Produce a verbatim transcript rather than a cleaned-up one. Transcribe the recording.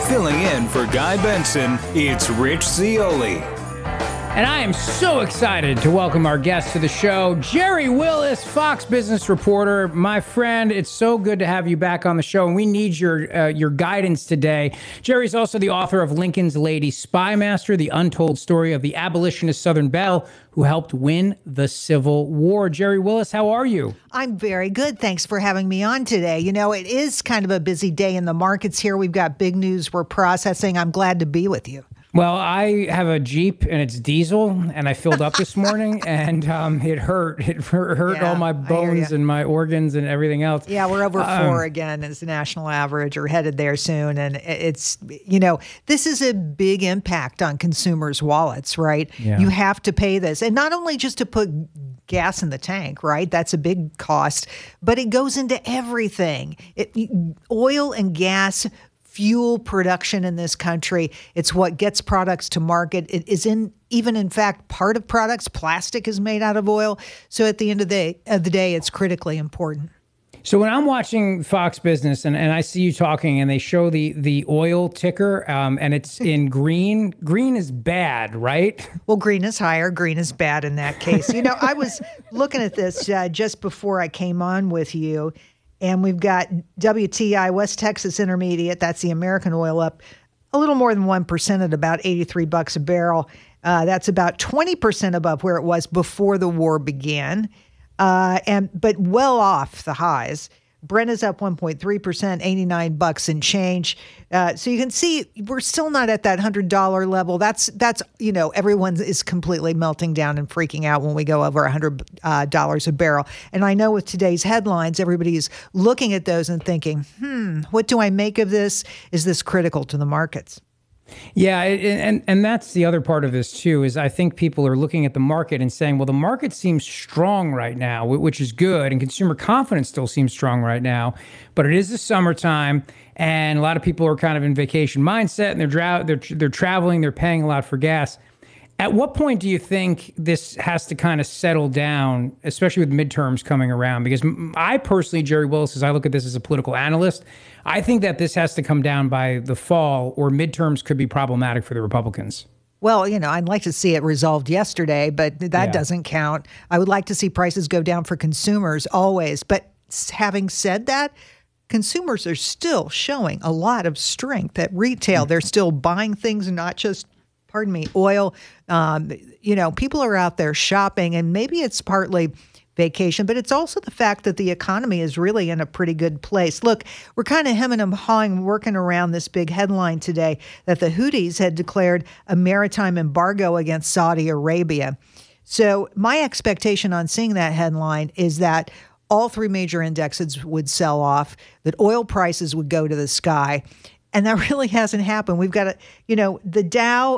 Filling in for Guy Benson, it's Rich Zeoli. And I am so excited to welcome our guest to the show, Jerry Willis, Fox business reporter. My friend, it's so good to have you back on the show, and we need your uh, your guidance today. Jerry's also the author of Lincoln's Lady Spy Master, the untold story of the abolitionist Southern belle who helped win the Civil War. Jerry Willis, how are you? I'm very good. Thanks for having me on today. You know, it is kind of a busy day in the markets here. We've got big news we're processing. I'm glad to be with you. Well, I have a Jeep and it's diesel, and I filled up this morning, and um, it hurt. It hurt, hurt Yeah, all my I hear bones ya. and my organs and everything else. Yeah, we're over Um, four again as the national average. We're headed there soon. And it's, you know, this is a big impact on consumers' wallets, right? Yeah. You have to pay this. And not only just to put gas in the tank, right? That's a big cost, but it goes into everything. It, oil and gas fuel production in this country. It's what gets products to market. It is in even in fact part of products. Plastic is made out of oil. So at the end of the day, of the day, it's critically important. So when I'm watching Fox Business and, and I see you talking and they show the the oil ticker um, and it's in green, green is bad, right? Well, green is higher. Green is bad in that case. You know, I was looking at this uh, just before I came on with you. And we've got W T I, West Texas Intermediate, that's the American oil, up a little more than one percent at about eighty-three bucks a barrel. Uh, that's about twenty percent above where it was before the war began, uh, and but well off the highs. Brent is up one point three percent, eighty-nine bucks and change. Uh, so you can see we're still not at that one hundred dollars level. That's, that's you know, everyone is completely melting down and freaking out when we go over one hundred dollars a barrel. And I know with today's headlines, everybody's looking at those and thinking, hmm, what do I make of this? Is this critical to the markets? Yeah, it- and and that's the other part of this too, is I think people are looking at the market and saying, well, the market seems strong right now, wh- which is good, and consumer confidence still seems strong right now, but it is the summertime, and a lot of people are kind of in vacation mindset, and they're dra- they're they're traveling, they're paying a lot for gas. At what point do you think this has to kind of settle down, especially with midterms coming around? Because m- I personally, Jerry Willis, as I look at this as a political analyst, I think that this has to come down by the fall, or midterms could be problematic for the Republicans. Well, you know, I'd like to see it resolved yesterday, but that Yeah. doesn't count. I would like to see prices go down for consumers always. But s- having said that, consumers are still showing a lot of strength at retail. They're still buying things, not just, pardon me, oil. Um, you know, people are out there shopping, and maybe it's partly vacation, but it's also the fact that the economy is really in a pretty good place. Look, we're kind of hemming and hawing, working around this big headline today that the Houthis had declared a maritime embargo against Saudi Arabia. So my expectation on seeing that headline is that all three major indexes would sell off, that oil prices would go to the sky. And that really hasn't happened. We've got, a, you know, the Dow